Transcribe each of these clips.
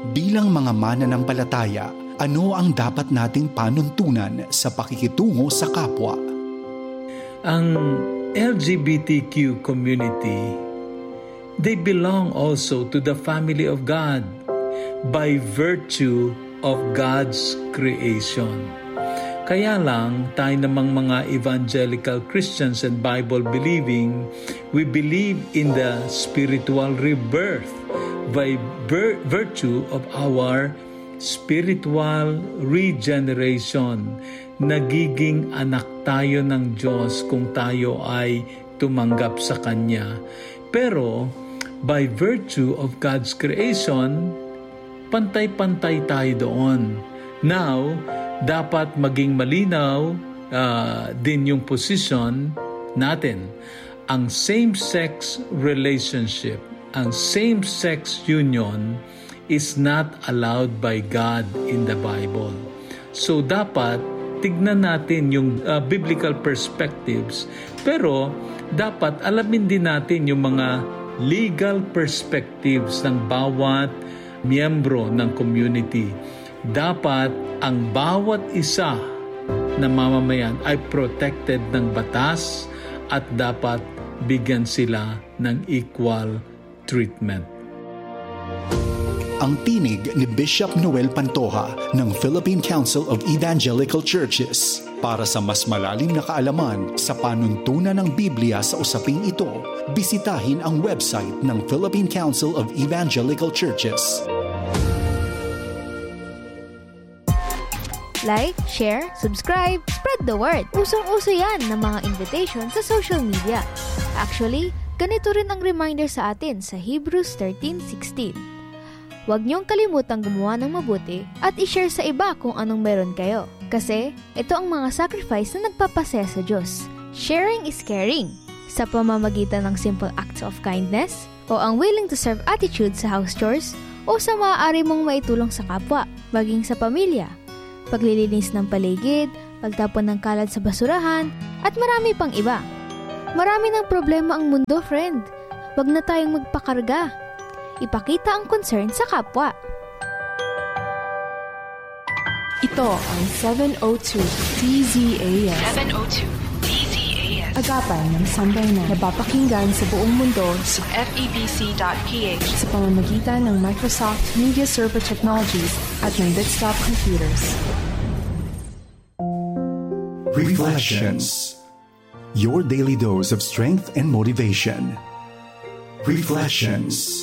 Bilang mga mananampalataya, ano ang dapat nating panuntunan sa pakikitungo sa kapwa? Ang LGBTQ community, they belong also to the family of God by virtue of God's creation. Kaya lang, tayo namang mga evangelical Christians and Bible-believing, we believe in the spiritual rebirth by virtue of our spiritual regeneration. Nagiging anak tayo ng Diyos kung tayo ay tumanggap sa Kanya. Pero, by virtue of God's creation, pantay-pantay tayo doon. Now, dapat maging malinaw din yung position natin. Ang same-sex relationship, ang same-sex union is not allowed by God in the Bible. So dapat tignan natin yung biblical perspectives, pero dapat alamin din natin yung mga legal perspectives ng bawat miyembro ng community. Dapat ang bawat isa na mamamayan ay protected ng batas at dapat bigyan sila ng equal treatment. Ang tinig ni Bishop Noel Pantoja ng Philippine Council of Evangelical Churches. Para sa mas malalim na kaalaman sa panuntunan ng Biblia sa usaping ito, bisitahin ang website ng Philippine Council of Evangelical Churches. Like, share, subscribe, spread the word. Usong-uso yan ng mga invitation sa social media. Actually, ganito rin ang reminder sa atin sa Hebrews 13:16. Huwag niyong kalimutang gumawa ng mabuti at i-share sa iba kung anong meron kayo. Kasi ito ang mga sacrifice na nagpapasaya sa Diyos. Sharing is caring. Sa pamamagitan ng simple acts of kindness o ang willing to serve attitude sa house chores o sa maaari mong maitulong sa kapwa, maging sa pamilya, paglilinis ng paligid, pagtapon ng kalat sa basurahan, at marami pang iba. Marami ng problema ang mundo, friend. Huwag na tayong magpakarga. Ipakita ang concern sa kapwa. Ito ang 702 DZAS. 702 DZAS. Agapay ng sambayanan. Napapakinggan sa buong mundo sa FEBC.ph sa pamamagitan ng Microsoft Media Server Technologies at ng Bitstop Computers. Reflections. Your daily dose of strength and motivation. Reflections.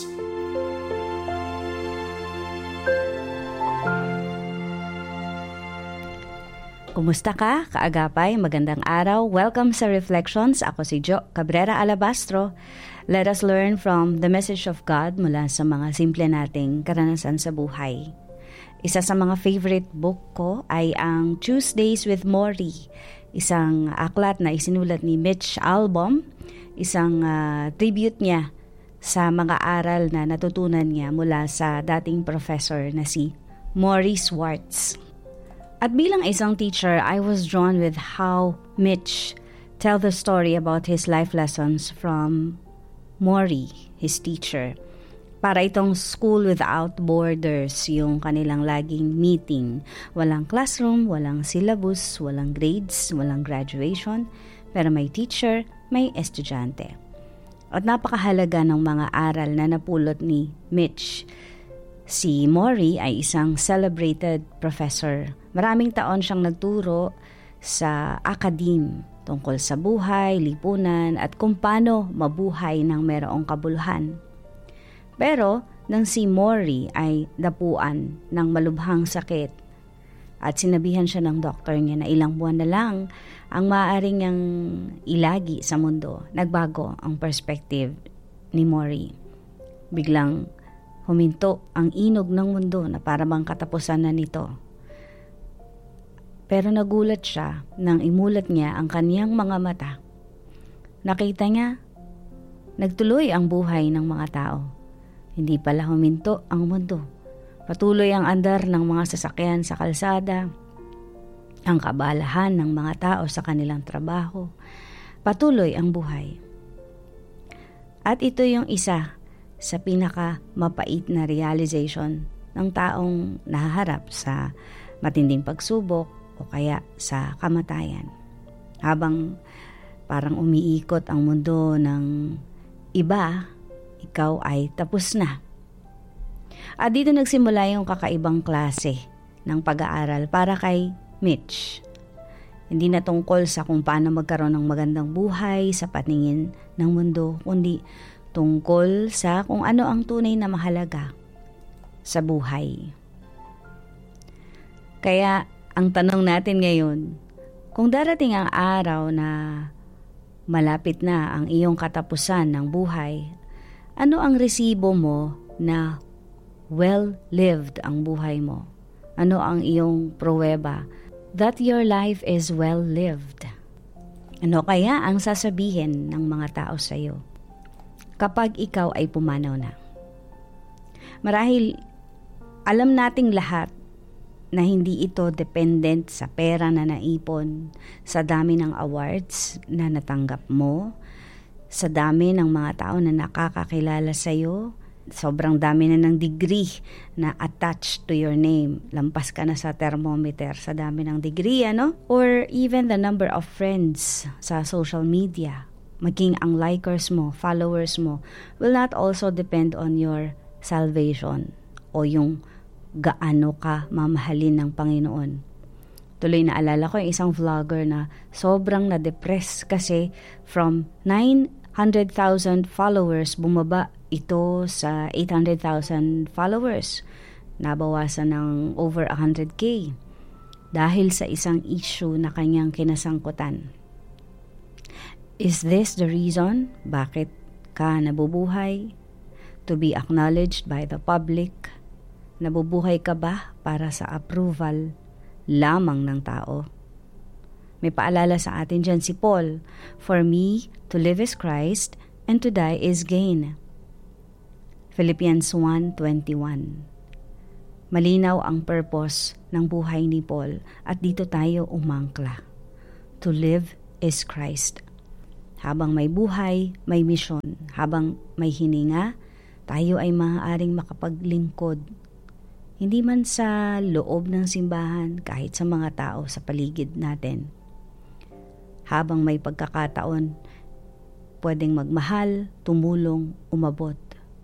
Kumusta ka, kaagapay? Magandang araw. Welcome sa Reflections. Ako si Jo Cabrera Alabastro. Let us learn from the message of God mula sa mga simple nating karanasan sa buhay. Isa sa mga favorite book ko ay ang Tuesdays with Morrie, isang aklat na isinulat ni Mitch Albom, isang tribute niya sa mga aral na natutunan niya mula sa dating professor na si Morrie Schwartz. At bilang isang teacher, I was drawn with how Mitch tell the story about his life lessons from Morrie, his teacher. Para itong school without borders, yung kanilang laging meeting. Walang classroom, walang syllabus, walang grades, walang graduation, pero may teacher, may estudyante. At napakahalaga ng mga aral na napulot ni Mitch. Si Morrie ay isang celebrated professor. Maraming taon siyang nagturo sa academe tungkol sa buhay, lipunan at kung paano mabuhay ng mayroong kabuluhan. Pero nang si Morrie ay dapuan ng malubhang sakit at sinabihan siya ng doktor niya na ilang buwan na lang ang maaaring niyang ilagi sa mundo, nagbago ang perspective ni Morrie. Biglang huminto ang inog ng mundo na para bang katapusan na nito. Pero nagulat siya nang imulat niya ang kaniyang mga mata. Nakita niya, nagtuloy ang buhay ng mga tao. Hindi pala huminto ang mundo. Patuloy ang andar ng mga sasakyan sa kalsada, ang kabalahan ng mga tao sa kanilang trabaho. Patuloy ang buhay. At ito yung isa sa pinaka mapait na realization ng taong nahaharap sa matinding pagsubok o kaya sa kamatayan. Habang parang umiikot ang mundo ng iba, ikaw ay tapos na. At dito nagsimula yung kakaibang klase ng pag-aaral para kay Mitch. Hindi na tungkol sa kung paano magkaroon ng magandang buhay sa paningin ng mundo, kundi tungkol sa kung ano ang tunay na mahalaga sa buhay. Kaya ang tanong natin ngayon, kung darating ang araw na malapit na ang iyong katapusan ng buhay, ano ang resibo mo na well-lived ang buhay mo? Ano ang iyong pruweba that your life is well-lived? Ano kaya ang sasabihin ng mga tao sa iyo kapag ikaw ay pumanaw na? Marahil alam nating lahat na hindi ito dependent sa pera na naipon, sa dami ng awards na natanggap mo, sa dami ng mga tao na nakakakilala sa iyo, sobrang dami na ng degree na attached to your name. Lampas ka na sa thermometer sa dami ng degree, ano? Or even the number of friends sa social media. Maging ang likers mo, followers mo, will not also depend on your salvation o yung gaano ka mamahalin ng Panginoon. Tuloy na alala ko yung isang vlogger na sobrang na-depress kasi from 900,000 followers, bumaba ito sa 800,000 followers. Nabawasan ng over 100K dahil sa isang issue na kanyang kinasangkutan. Is this the reason bakit ka nabubuhay? To be acknowledged by the public? Nabubuhay ka ba para sa approval lamang ng tao? May paalala sa atin dyan si Paul, "For me, to live is Christ, and to die is gain." Philippians 1:21. Malinaw ang purpose ng buhay ni Paul at dito tayo umangkla. To live is Christ. Habang may buhay, may misyon. Habang may hininga, tayo ay maaaring makapaglingkod. Hindi man sa loob ng simbahan, kahit sa mga tao sa paligid natin. Habang may pagkakataon, pwedeng magmahal, tumulong, umabot.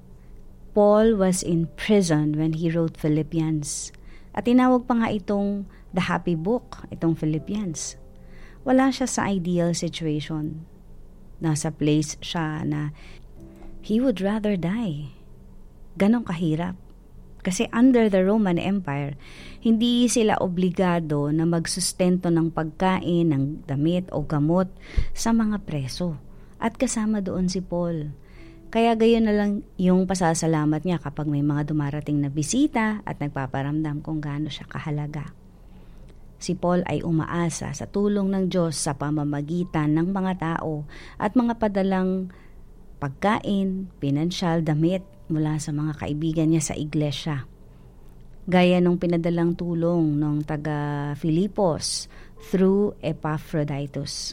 Paul was in prison when he wrote Philippians. At tinawag pa nga itong the happy book, itong Philippians. Wala siya sa ideal situation. Nasa place siya na he would rather die. Ganon kahirap. Kasi under the Roman Empire, hindi sila obligado na magsustento ng pagkain, ng damit o gamot sa mga preso. At kasama doon si Paul. Kaya gayon na lang yung pasasalamat niya kapag may mga dumarating na bisita at nagpaparamdam kung gaano siya kahalaga. Si Paul ay umaasa sa tulong ng Diyos sa pamamagitan ng mga tao at mga padalang pagkain, pinansyal, damit mula sa mga kaibigan niya sa iglesia. Gaya nung pinadalang tulong ng taga Filipos through Epaphroditus.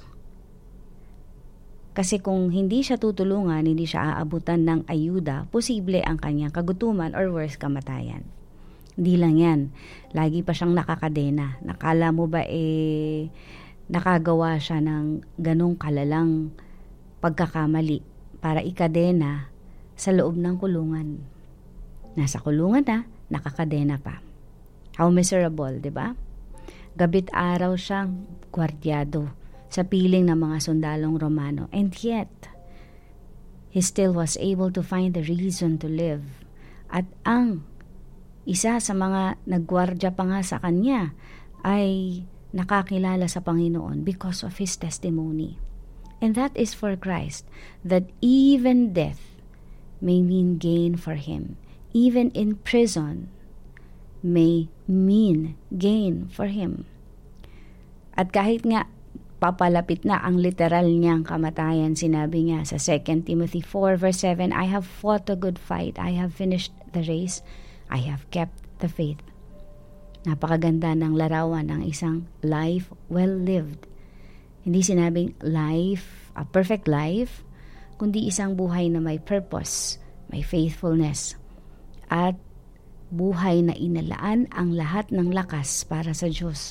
Kasi kung hindi siya tutulungan, hindi siya aabutan ng ayuda, posible ang kanyang kagutuman or worse, kamatayan. Hindi lang yan. Lagi pa siyang nakakadena. Nakala mo ba nakagawa siya ng ganong kalalang pagkakamali para ikadena sa loob ng kulungan. Nasa kulungan na, nakakadena pa. How miserable, di ba? Gabit araw siyang gwardyado sa piling ng mga sundalong Romano. And yet, he still was able to find the reason to live. At ang isa sa mga naggwardya pa nga sa kanya ay nakakilala sa Panginoon because of his testimony. And that is for Christ, that even death may mean gain for him. Even in prison may mean gain for him. At kahit nga papalapit na ang literal niyang kamatayan, sinabi niya sa 2 Timothy 4 verse 7, "I have fought a good fight, I have finished the race, I have kept the faith." Napakaganda ng larawan ng isang life well lived. Hindi sinabing life, a perfect life, kundi isang buhay na may purpose, may faithfulness, at buhay na inalaan ang lahat ng lakas para sa Diyos.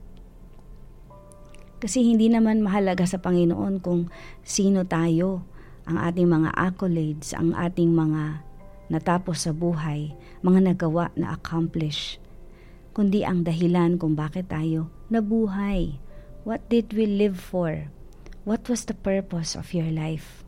Kasi hindi naman mahalaga sa Panginoon kung sino tayo, ang ating mga accolades, ang ating mga natapos sa buhay, mga nagawa na accomplish, kundi ang dahilan kung bakit tayo nabuhay. What did we live for? What was the purpose of your life?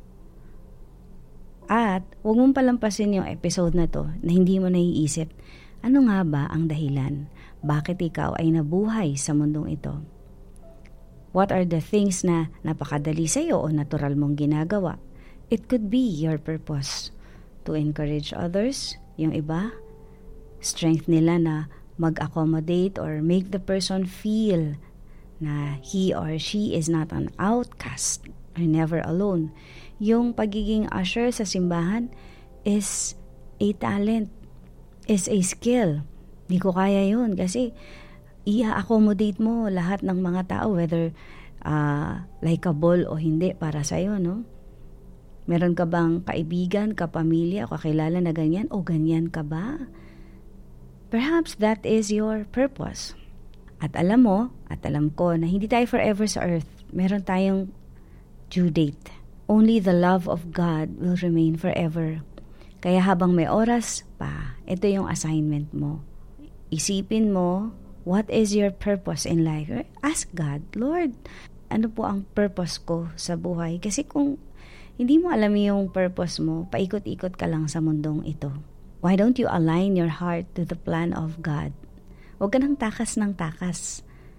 At huwag mong palampasin yung episode na to na hindi mo naiisip, ano nga ba ang dahilan? Bakit ikaw ay nabuhay sa mundong ito? What are the things na napakadali sa iyo o natural mong ginagawa? It could be your purpose to encourage others, yung iba, strength nila na mag-accommodate or make the person feel na he or she is not an outcast or never alone. Yung pagiging usher sa simbahan is a talent, is a skill. Di ko kaya yun kasi i-accommodate mo lahat ng mga tao, whether likeable o hindi para sa'yo, no? Meron ka bang kaibigan, kapamilya, o kakilala na ganyan o ganyan ka ba? Perhaps that is your purpose. At alam mo, at alam ko na hindi tayo forever sa earth. Meron tayong due date. Only the love of God will remain forever. Kaya habang may oras pa, ito yung assignment mo. Isipin mo, what is your purpose in life? Ask God, Lord, ano po ang purpose ko sa buhay? Kasi kung hindi mo alam yung purpose mo, paikot-ikot ka lang sa mundong ito. Why don't you align your heart to the plan of God? Huwag ka nang takas ng takas.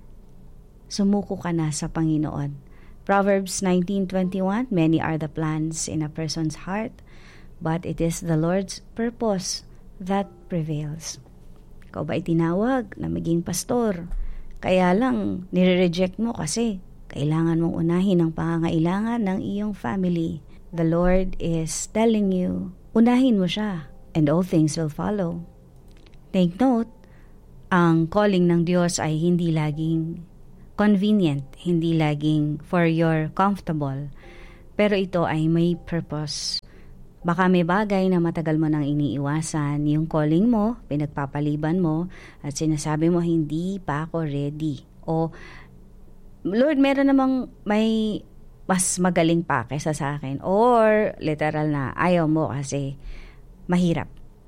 Sumuko ka na sa Panginoon. Proverbs 19:21, many are the plans in a person's heart, but it is the Lord's purpose that prevails. Ikaw ba itinawag na maging pastor? Kaya lang, nire-reject mo kasi kailangan mong unahin ang pangangailangan ng iyong family. The Lord is telling you, unahin mo siya, and all things will follow. Take note, ang calling ng Diyos ay hindi laging convenient, hindi laging for your comfortable. Pero ito ay may purpose. Baka may bagay na matagal mo nang iniiwasan, yung calling mo, pinagpapaliban mo, at sinasabi mo, hindi pa ako ready. O, Lord, meron namang may mas magaling pa kaysa sa akin. Or, literal na, ayaw mo kasi mahirap.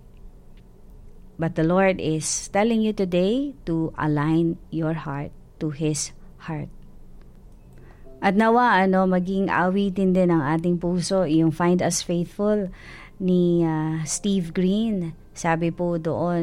But the Lord is telling you today to align your heart to His heart. At nawa, maging awitin din ng ating puso, yung Find Us Faithful ni Steve Green. Sabi po doon,